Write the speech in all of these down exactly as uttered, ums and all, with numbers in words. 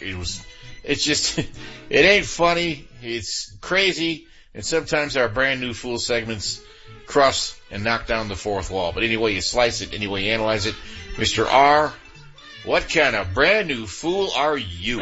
it was, it's just, it ain't funny. It's crazy. And sometimes our brand new fool segments cross and knock down the fourth wall. But anyway you slice it, anyway you analyze it, Mister R, what kind of brand new fool are you?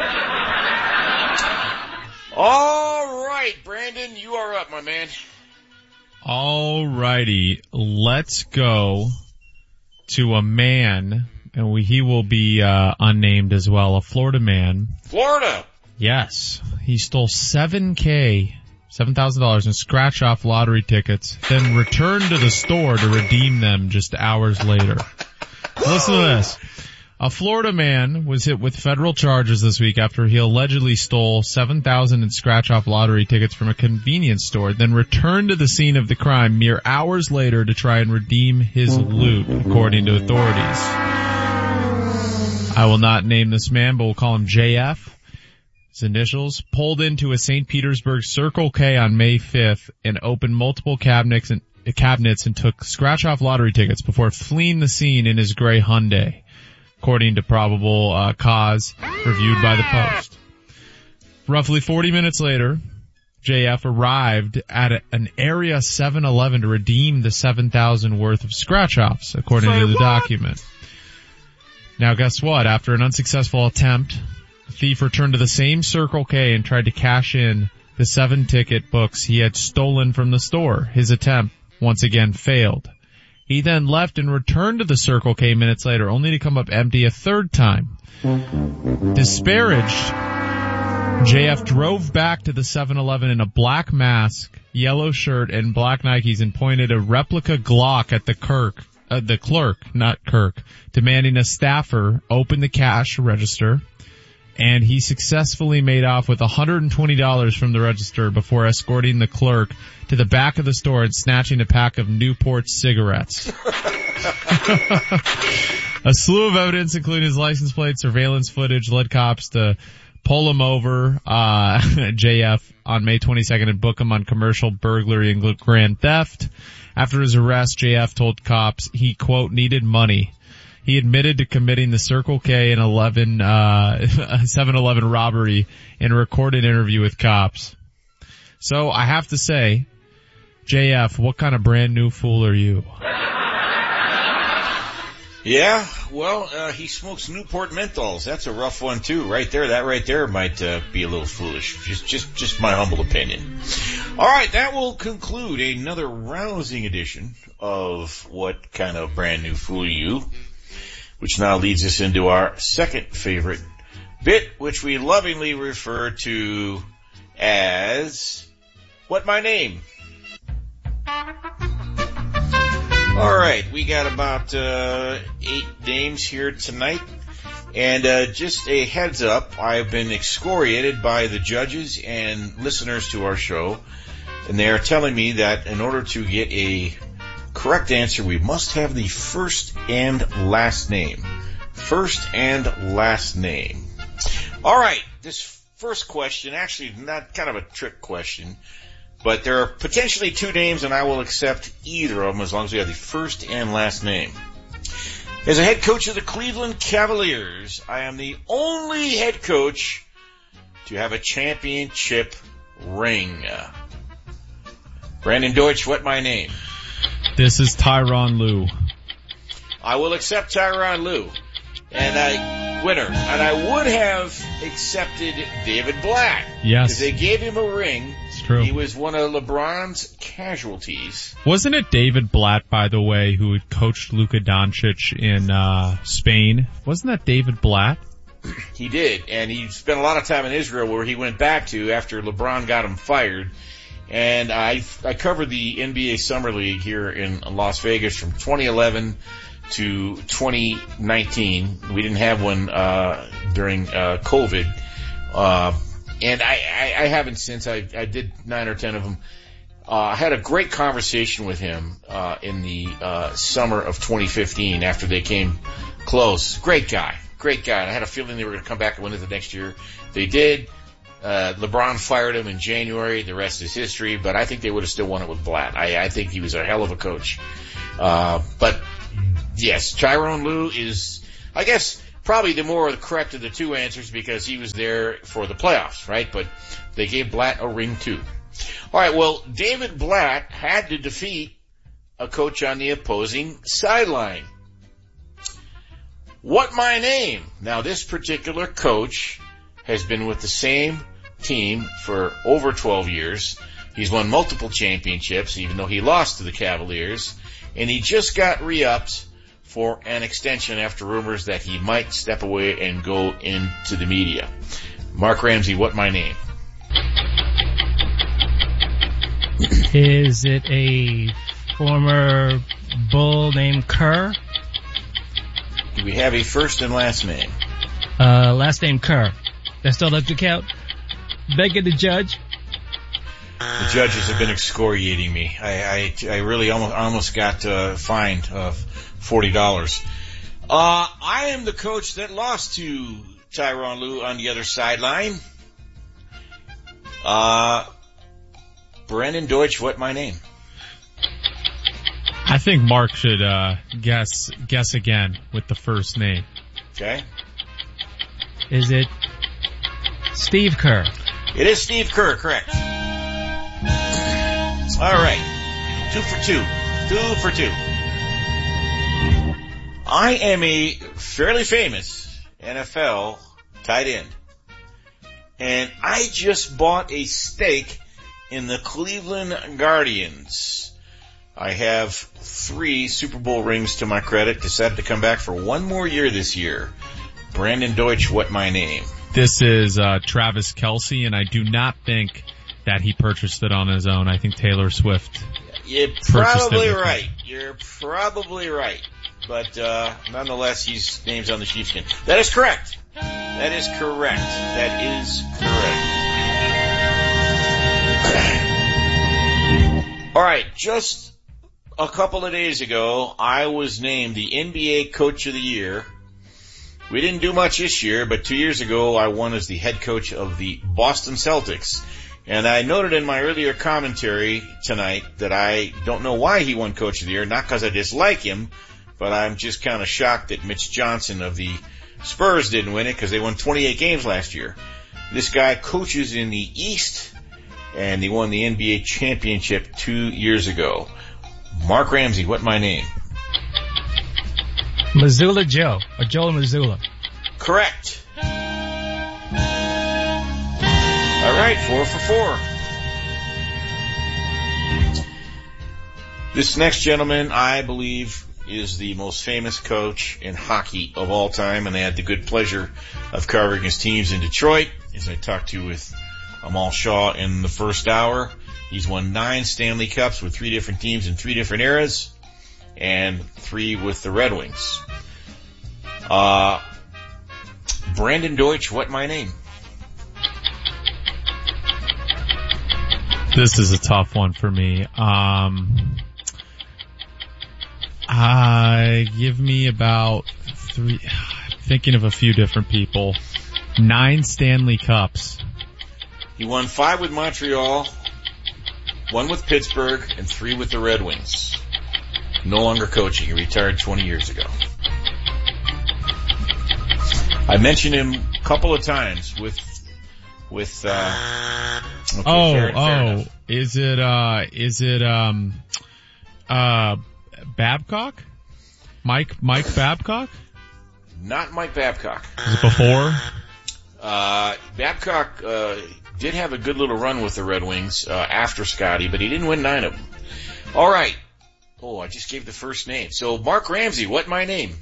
All right, Brandon, you are up, my man. All righty, let's go to a man, and we, he will be uh, unnamed as well, a Florida man. Florida? Yes. He stole seven K, seven thousand dollars in scratch-off lottery tickets, then returned to the store to redeem them just hours later. Listen to this. A Florida man was hit with federal charges this week after he allegedly stole seven thousand dollars in scratch-off lottery tickets from a convenience store, then returned to the scene of the crime mere hours later to try and redeem his loot, according to authorities. I will not name this man, but we'll call him J F. His initials. Pulled into a Saint Petersburg Circle K on May fifth and opened multiple cabinets and, uh, cabinets and took scratch-off lottery tickets before fleeing the scene in his gray Hyundai, according to probable uh, cause reviewed by the Post. Roughly forty minutes later, J F arrived at a, an area seven eleven to redeem the seven thousand dollars worth of scratch-offs, according Say to the what? document. Now, guess what? After an unsuccessful attempt, the thief returned to the same Circle K and tried to cash in the seven ticket books he had stolen from the store. His attempt once again failed. He then left and returned to the Circle K minutes later, only to come up empty a third time. Disparaged, J F drove back to the seven eleven in a black mask, yellow shirt, and black Nikes and pointed a replica Glock at the Kirk, uh, the clerk, not Kirk, demanding a staffer open the cash register. And he successfully made off with one hundred twenty dollars from the register before escorting the clerk to the back of the store and snatching a pack of Newport cigarettes. A slew of evidence, including his license plate, surveillance footage, led cops to pull him over, uh, J F, on May twenty-second and book him on commercial burglary and grand theft. After his arrest, J F told cops he, quote, needed money. He admitted to committing the Circle K and eleven, uh, seven eleven robbery in a recorded interview with cops. So I have to say, J F, what kind of brand new fool are you? Yeah, well, uh, he smokes Newport menthols. That's a rough one too, right there. That right there might uh, be a little foolish. Just, just, just my humble opinion. All right, that will conclude another rousing edition of What Kind of Brand New Fool Are You? Which now leads us into our second favorite bit, which we lovingly refer to as What My Name? All right, we got about uh eight names here tonight. And uh just a heads up, I've been excoriated by the judges and listeners to our show, and they are telling me that in order to get a correct answer, we must have the first and last name. First and last name. All right, this first question, actually not kind of a trick question, but there are potentially two names, and I will accept either of them as long as we have the first and last name. As a head coach of the Cleveland Cavaliers, I am the only head coach to have a championship ring. Brandon Deutsch, what my name? This is Tyronn Lue. I will accept Tyronn Lue. And I, winner. And I would have accepted David Blatt. Yes. Because they gave him a ring. It's true. He was one of LeBron's casualties. Wasn't it David Blatt, by the way, who had coached Luka Doncic in, uh, Spain? Wasn't that David Blatt? He did. And he spent a lot of time in Israel, where he went back to after LeBron got him fired. And I, I covered the N B A Summer League here in Las Vegas from twenty eleven to twenty nineteen. We didn't have one, uh, during, uh, COVID. Uh, and I, I, I haven't since. I, I did nine or ten of them. Uh, I had a great conversation with him, uh, in the, uh, summer of twenty fifteen after they came close. Great guy. Great guy. And I had a feeling they were going to come back and win it the next year. They did. Uh, LeBron fired him in January. The rest is history, but I think they would have still won it with Blatt. I, I think he was a hell of a coach. Uh, but yes, Tyronn Lue is, I guess, probably the more correct of the two answers because he was there for the playoffs, right? But they gave Blatt a ring too. All right, well, David Blatt had to defeat a coach on the opposing sideline. What my name? Now, this particular coach has been with the same team for over twelve years. He's won multiple championships, even though he lost to the Cavaliers. And he just got re-upped for an extension after rumors that he might step away and go into the media. Mark Ramsey, what my name? Is it a former Bull named Kerr? Do we have a first and last name? Uh, last name Kerr. That still doesn't count. Begging the judge. The judges have been excoriating me. I, I, I really almost, almost got uh, fined uh, forty dollars. Uh, I am the coach that lost to Tyronn Lue on the other sideline. Uh, Brendan Deutsch, what my name? I think Mark should uh, guess guess again with the first name. Okay. Is it Steve Kerr? It is Steve Kerr, correct. All right. Two for two. Two for two. I am a fairly famous N F L tight end. And I just bought a stake in the Cleveland Guardians. I have three Super Bowl rings to my credit. Decided to come back for one more year this year. Brandon Deutsch, what my name? This is uh, Travis Kelce, and I do not think that he purchased it on his own. I think Taylor Swift. You're probably right. You're probably right. But uh, nonetheless, his name's on the sheepskin. That is correct. That is correct. That is correct. All right, just a couple of days ago, I was named the N B A Coach of the Year. We didn't do much this year, but two years ago, I won as the head coach of the Boston Celtics. And I noted in my earlier commentary tonight that I don't know why he won Coach of the Year, not because I dislike him, but I'm just kind of shocked that Mitch Johnson of the Spurs didn't win it because they won twenty-eight games last year. This guy coaches in the East, and he won the N B A championship two years ago. Mark Ramsey, what my name? Missoula Joe, or Joel Missoula. Correct. All right, four for four. This next gentleman, I believe, is the most famous coach in hockey of all time, and I had the good pleasure of covering his teams in Detroit, as I talked to with Amal Shaw in the first hour. He's won nine Stanley Cups with three different teams in three different eras, and three with the Red Wings. Uh, Brandon Deutsch, what my name? This is a tough one for me. Um, I give me about three, thinking of a few different people. Nine Stanley Cups. He won five with Montreal, one with Pittsburgh, and three with the Red Wings. No longer coaching. He retired twenty years ago. I mentioned him a couple of times with, with, uh, okay, oh, fair, fair oh, enough. is it, uh, is it, um, uh, Babcock? Mike, Mike Babcock? Not Mike Babcock. Was it before? Uh, Babcock, uh, did have a good little run with the Red Wings, uh, after Scotty, but he didn't win nine of them. All right. Oh, I just gave the first name. So, Mark Ramsey, what my name?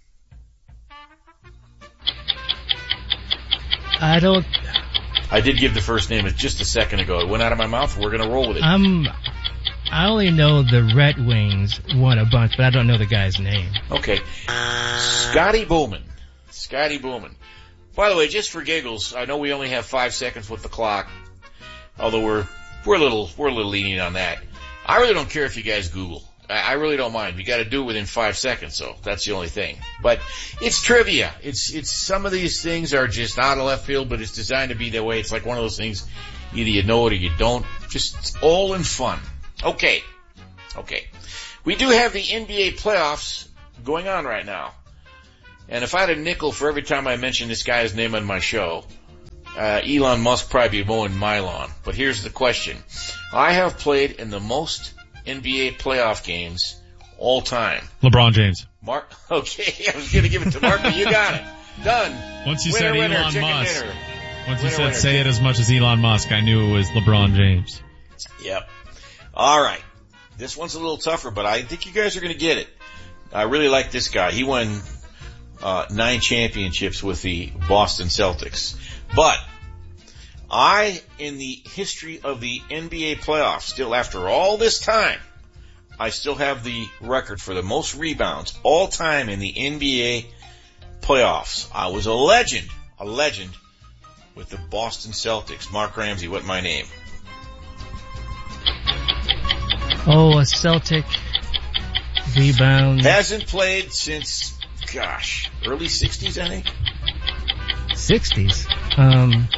I don't... I did give the first name just a second ago. It went out of my mouth. We're going to roll with it. I'm... I only know the Red Wings won a bunch, but I don't know the guy's name. Okay. Scotty Bowman. Scotty Bowman. By the way, just for giggles, I know we only have five seconds with the clock, although we're, we're a little, we're a little lenient on that. I really don't care if you guys Google. I really don't mind. You got to do it within five seconds, so that's the only thing. But it's trivia. It's it's some of these things are just out of left field, but it's designed to be that way. It's like one of those things, either you know it or you don't. Just all in fun. Okay, okay. We do have the N B A playoffs going on right now, And if I had a nickel for every time I mention this guy's name on my show, uh, Elon Musk probably be mowing my lawn. But here's the question. I have played in the most N B A playoff games all time. LeBron James. Mark, okay, I was going to give it to Mark, but you got it. Done. Once you winner, said winner, Elon chicken Musk, dinner. once you Winner, said winner, say chicken. it as much as Elon Musk, I knew it was LeBron James. Yep. All right. This one's a little tougher, but I think you guys are going to get it. I really like this guy. He won uh, nine championships with the Boston Celtics. But I, in the history of the N B A playoffs, still after all this time, I still have the record for the most rebounds all time in the N B A playoffs. I was a legend, a legend with the Boston Celtics. Mark Ramsey, what my name? Oh, a Celtic rebound. Hasn't played since, gosh, early sixties, I think. sixties. Um,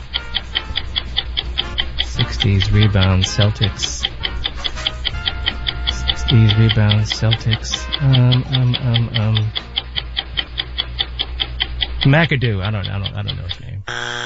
sixties rebound Celtics. sixties rebound Celtics. Um, um, um, um. McAdoo. I don't, I don't, I don't know his name.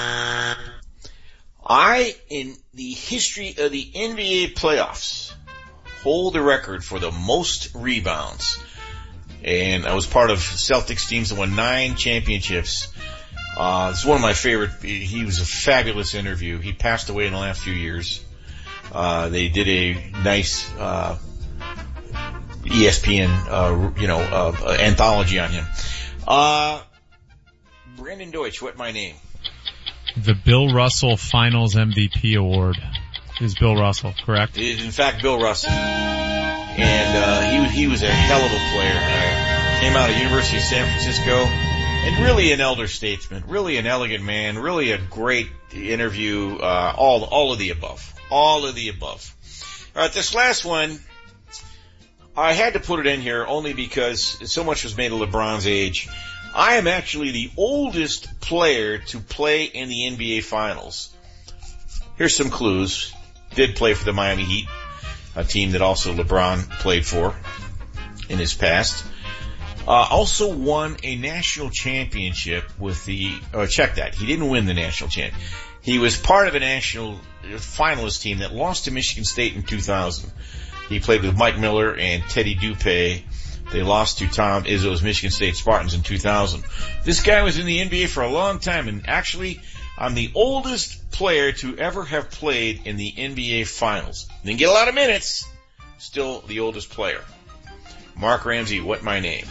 I, in the history of the N B A playoffs, hold the record for the most rebounds. And I was part of Celtics teams that won nine championships. Uh, it's one of my favorite. He was a fabulous interview. He passed away in the last few years. Uh, they did a nice, uh, E S P N, uh, you know, uh, anthology on him. Uh, Brandon Deutsch, what my name? The Bill Russell Finals M V P Award is Bill Russell, correct? It is in fact Bill Russell. And, uh, he, he was a hell of a player. Uh, came out of University of San Francisco. And really an elder statesman, really an elegant man, really a great interview, uh, all, all of the above. All of the above. Alright, this last one, I had to put it in here only because so much was made of LeBron's age. I am actually the oldest player to play in the N B A Finals. Here's some clues. Did play for the Miami Heat, a team that also LeBron played for in his past. Uh, also won a national championship with the, oh, check that. He didn't win the national champ. He was part of a national finalist team that lost to Michigan State in two thousand. He played with Mike Miller and Teddy Dupay. They lost to Tom Izzo's Michigan State Spartans in two thousand. This guy was in the N B A for a long time, and actually, I'm the oldest player to ever have played in the N B A Finals. Didn't get a lot of minutes. Still the oldest player. Mark Ramsey, what my name?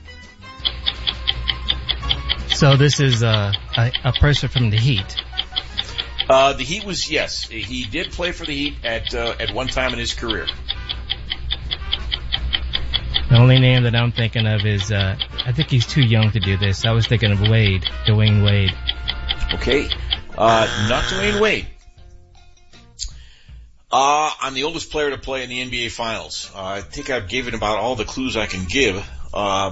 So this is uh, a, a person from the Heat. Uh, the Heat was, yes, he did play for the Heat at, uh, at one time in his career. The only name that I'm thinking of is, uh, I think he's too young to do this. I was thinking of Wade, Dwayne Wade. Okay. Uh, not Dwayne Wade. Uh, I'm the oldest player to play in the N B A Finals. Uh, I think I've given about all the clues I can give. Uh,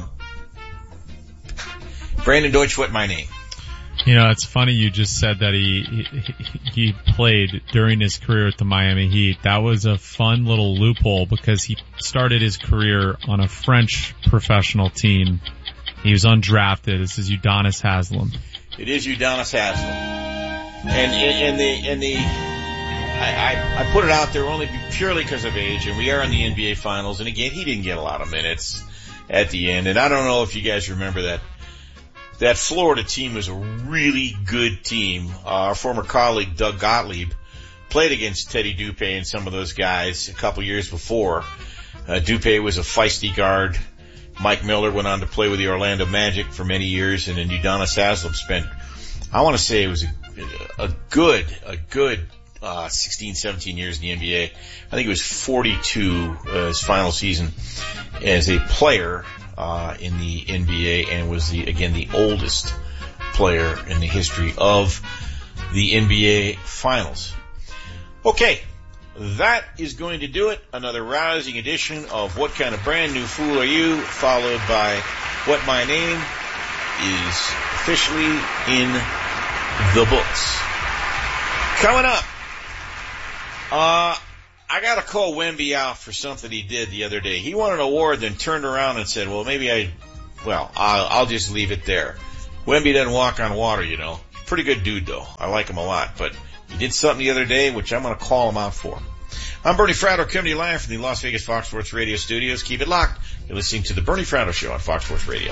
Brandon Deutsch, what my name? You know, it's funny you just said that he, he he played during his career at the Miami Heat. That was a fun little loophole because he started his career on a French professional team. He was undrafted. This is Udonis Haslem. It is Udonis Haslem. And, and, and the, and the, I, I, I put it out there only purely because of age, and we are in the N B A Finals, and again, he didn't get a lot of minutes at the end, and I don't know if you guys remember that. That Florida team was a really good team. Uh, our former colleague, Doug Gottlieb, played against Teddy Dupay and some of those guys a couple years before. Uh, Dupay was a feisty guard. Mike Miller went on to play with the Orlando Magic for many years, and then Udonis Haslem spent, I want to say it was a, a good, a good, uh, sixteen, seventeen years in the N B A. I think it was forty-two, uh, his final season as a player. Uh, in the N B A, and was the, again, the oldest player in the history of the N B A Finals. Okay, that is going to do it. Another rousing edition of What Kind of Brand New Fool Are You? Followed by What My Name is officially in the books. Coming up, uh, I gotta call Wemby out for something he did the other day. He won an award, then turned around and said, well, maybe I well, I'll, I'll just leave it there. Wemby doesn't walk on water, you know. Pretty good dude, though. I like him a lot, but he did something the other day, which I'm going to call him out for. I'm Bernie Fratto, coming to you live from the Las Vegas Fox Sports Radio studios. Keep it locked. You're listening to the Bernie Fratto Show on Fox Sports Radio.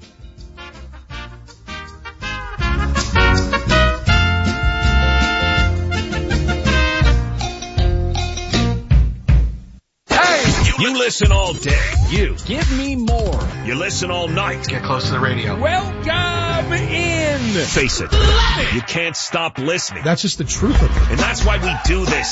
You listen all day. You. Give me more. You listen all night. Get close to the radio. Welcome in. Face it. Love it. You can't stop listening. That's just the truth of it. And that's why we do this.